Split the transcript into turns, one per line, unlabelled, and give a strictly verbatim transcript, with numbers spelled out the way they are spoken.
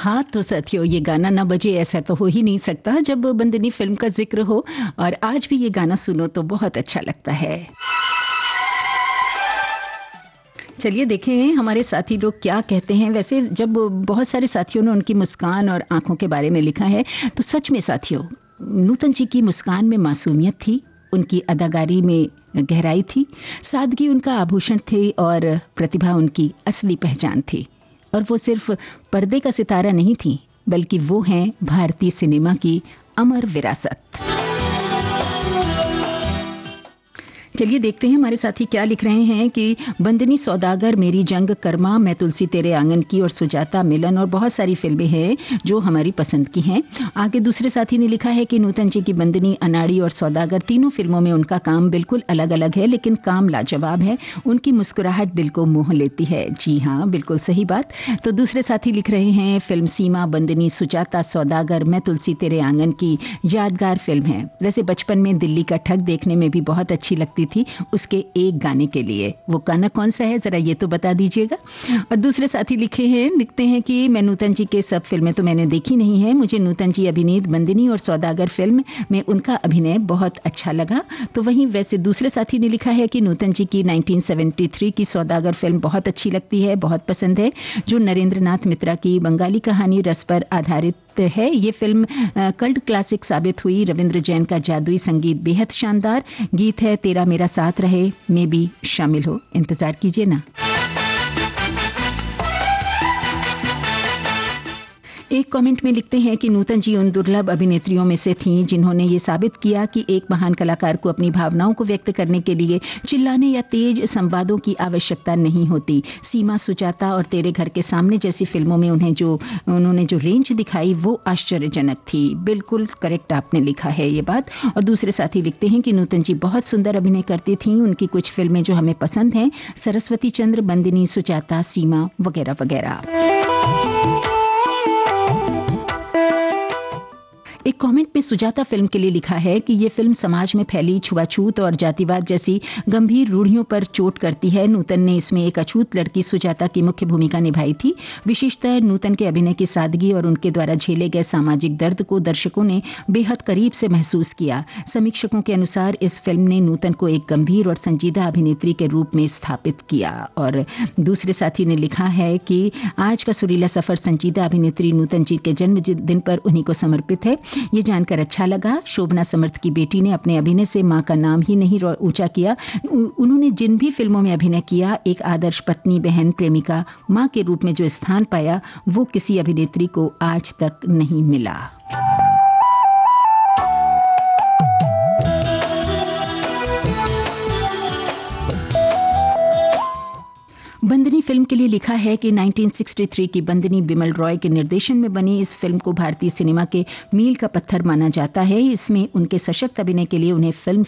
हाँ, तो साथियों ये गाना ना बजे ऐसा तो हो ही नहीं सकता जब बंदनी फ़िल्म का ज़िक्र हो और आज भी ये गाना सुनो तो बहुत अच्छा लगता है। चलिए देखें हमारे साथी लोग क्या कहते हैं। वैसे जब बहुत सारे साथियों ने उनकी मुस्कान और आँखों के बारे में लिखा है, तो सच में साथियों, नूतन जी की मुस्कान में मासूमियत थी, उनकी अदाकारी में गहराई थी, सादगी उनका आभूषण थे और प्रतिभा उनकी असली पहचान थी। और वो सिर्फ पर्दे का सितारा नहीं थी, बल्कि वो हैं भारतीय सिनेमा की अमर विरासत। चलिए देखते हैं हमारे साथी क्या लिख रहे हैं कि बंदनी सौदागर, मेरी जंग, कर्मा, मैं तुलसी तेरे आंगन की और सुजाता, मिलन और बहुत सारी फिल्में हैं जो हमारी पसंद की हैं। आगे दूसरे साथी ने लिखा है कि नूतन जी की बंदनी, अनाड़ी और सौदागर तीनों फिल्मों में उनका काम बिल्कुल अलग अलग है, लेकिन काम लाजवाब है। उनकी मुस्कुराहट दिल को मोह लेती है। जी हाँ, बिल्कुल सही बात। तो दूसरे साथी लिख रहे हैं फिल्म सीमा, बंदनी, सुजाता, सौदागर, मैं तुलसी तेरे आंगन की यादगार फिल्म है। वैसे बचपन में दिल्ली का ठग देखने में भी बहुत अच्छी लगती थी, उसके एक गाने के लिए। वो गाना कौन सा है जरा ये तो बता दीजिएगा। और दूसरे साथी लिखे हैं लिखते हैं कि मैं नूतन जी के सब फिल्में तो मैंने देखी नहीं है, मुझे नूतन जी अभिनीत बंदनी और सौदागर फिल्म में उनका अभिनय बहुत अच्छा लगा। तो वहीं वैसे दूसरे साथी ने लिखा है कि नूतन जी की उन्नीस सौ तिहत्तर की सौदागर फिल्म बहुत अच्छी लगती है, बहुत पसंद है, जो नरेंद्र नाथ मित्रा की बंगाली कहानी रस पर आधारित है। ये फिल्म कल्ट क्लासिक साबित हुई। रविंद्र जैन का जादुई संगीत बेहद शानदार, गीत है तेरा मेरा साथ रहे में भी शामिल हो, इंतजार कीजिए ना। एक कमेंट में लिखते हैं कि नूतन जी उन दुर्लभ अभिनेत्रियों में से थीं जिन्होंने ये साबित किया कि एक महान कलाकार को अपनी भावनाओं को व्यक्त करने के लिए चिल्लाने या तेज संवादों की आवश्यकता नहीं होती। सीमा, सुजाता और तेरे घर के सामने जैसी फिल्मों में उन्हें जो उन्होंने जो रेंज दिखाई वो आश्चर्यजनक थी। बिल्कुल करेक्ट आपने लिखा है ये बात। और दूसरे साथी लिखते हैं कि नूतन जी बहुत सुंदर अभिनय करती थीं। उनकी कुछ फिल्में जो हमें पसंद हैं, सरस्वती चंद्र, बंदिनी, सुजाता, सीमा वगैरह वगैरह। एक कमेंट में सुजाता फिल्म के लिए लिखा है कि ये फिल्म समाज में फैली छुआछूत और जातिवाद जैसी गंभीर रूढ़ियों पर चोट करती है। नूतन ने इसमें एक अछूत लड़की सुजाता की मुख्य भूमिका निभाई थी। विशेषतः नूतन के अभिनय की सादगी और उनके द्वारा झेले गए सामाजिक दर्द को दर्शकों ने बेहद करीब से महसूस किया। समीक्षकों के अनुसार इस फिल्म ने नूतन को एक गंभीर और संजीदा अभिनेत्री के रूप में स्थापित किया। और दूसरे साथी ने लिखा है कि आज का सुरीला सफर संजीदा अभिनेत्री नूतन जी के जन्मदिन पर उन्हीं को समर्पित है। ये जानकर अच्छा लगा। शोभना समर्थ की बेटी ने अपने अभिनय से मां का नाम ही नहीं ऊंचा किया। उन्होंने जिन भी फिल्मों में अभिनय किया, एक आदर्श पत्नी, बहन, प्रेमिका, मां के रूप में जो स्थान पाया, वो किसी अभिनेत्री को आज तक नहीं मिला। बंदनी फिल्म के लिए लिखा है कि उन्नीस सौ तिरसठ की बंदनी बिमल रॉय के निर्देशन में बनी इस फिल्म को भारतीय सिनेमा के मील का पत्थर माना जाता है। इसमें उनके सशक्त अभिनय के लिए उन्हें फिल्म